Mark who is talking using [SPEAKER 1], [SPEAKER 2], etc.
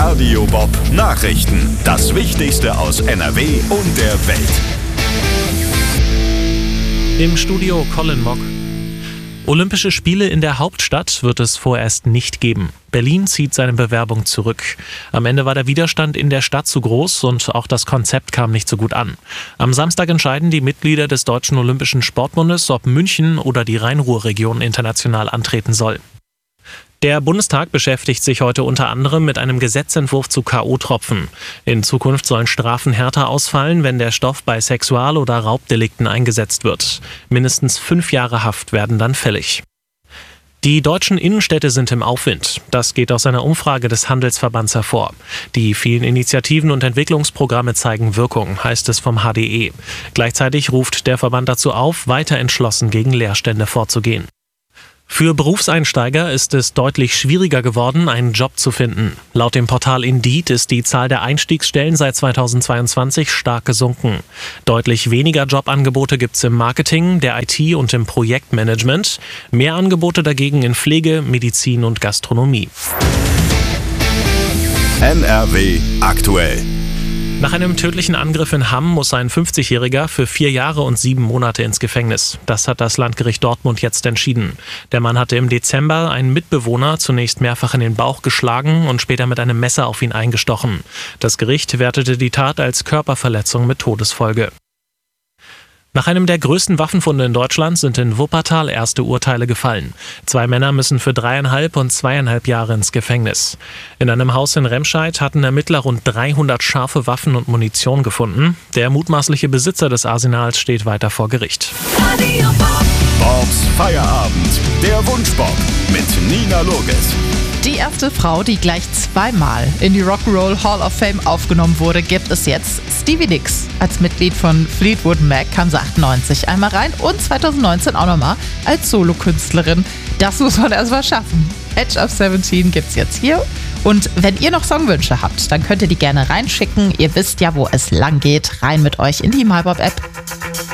[SPEAKER 1] Radio Bob Nachrichten. Das Wichtigste aus NRW und der Welt.
[SPEAKER 2] Im Studio Colin Mock. Olympische Spiele in der Hauptstadt wird es vorerst nicht geben. Berlin zieht seine Bewerbung zurück. Am Ende war der Widerstand in der Stadt zu groß und auch das Konzept kam nicht so gut an. Am Samstag entscheiden die Mitglieder des Deutschen Olympischen Sportbundes, ob München oder die Rhein-Ruhr-Region international antreten soll. Der Bundestag beschäftigt sich heute unter anderem mit einem Gesetzentwurf zu K.O.-Tropfen. In Zukunft sollen Strafen härter ausfallen, wenn der Stoff bei Sexual- oder Raubdelikten eingesetzt wird. Mindestens 5 Jahre Haft werden dann fällig. Die deutschen Innenstädte sind im Aufwind. Das geht aus einer Umfrage des Handelsverbands hervor. Die vielen Initiativen und Entwicklungsprogramme zeigen Wirkung, heißt es vom HDE. Gleichzeitig ruft der Verband dazu auf, weiter entschlossen gegen Leerstände vorzugehen. Für Berufseinsteiger ist es deutlich schwieriger geworden, einen Job zu finden. Laut dem Portal Indeed ist die Zahl der Einstiegsstellen seit 2022 stark gesunken. Deutlich weniger Jobangebote gibt es im Marketing, der IT und im Projektmanagement. Mehr Angebote dagegen in Pflege, Medizin und Gastronomie.
[SPEAKER 1] NRW aktuell.
[SPEAKER 2] Nach einem tödlichen Angriff in Hamm muss ein 50-Jähriger für 4 Jahre und 7 Monate ins Gefängnis. Das hat das Landgericht Dortmund jetzt entschieden. Der Mann hatte im Dezember einen Mitbewohner zunächst mehrfach in den Bauch geschlagen und später mit einem Messer auf ihn eingestochen. Das Gericht wertete die Tat als Körperverletzung mit Todesfolge. Nach einem der größten Waffenfunde in Deutschland sind in Wuppertal erste Urteile gefallen. 2 Männer müssen für 3,5 und 2,5 Jahre ins Gefängnis. In einem Haus in Remscheid hatten Ermittler rund 300 scharfe Waffen und Munition gefunden. Der mutmaßliche Besitzer des Arsenals steht weiter vor Gericht.
[SPEAKER 1] Bobs Feierabend. Der Wunschbob mit Nina Loges.
[SPEAKER 3] Die erste Frau, die gleich 2-mal in die Rock'n'Roll Hall of Fame aufgenommen wurde, gibt es jetzt. Stevie Nicks. Als Mitglied von Fleetwood Mac kam sie 98 einmal rein und 2019 auch nochmal als Solokünstlerin. Das muss man erstmal schaffen. Edge of 17 gibt's jetzt hier. Und wenn ihr noch Songwünsche habt, dann könnt ihr die gerne reinschicken. Ihr wisst ja, wo es lang geht. Rein mit euch in die MyBob-App.